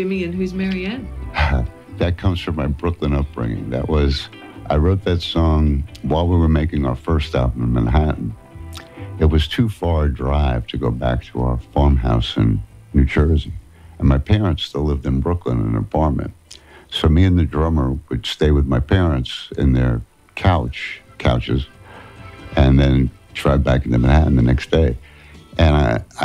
Jimmy and Who's Marianne? That comes from my Brooklyn upbringing. I wrote that song while we were making our first album in Manhattan. It was too far a drive to go back to our farmhouse in New Jersey. And my parents still lived in Brooklyn in an apartment. So me and the drummer would stay with my parents in their couches, and then drive back into Manhattan the next day. And I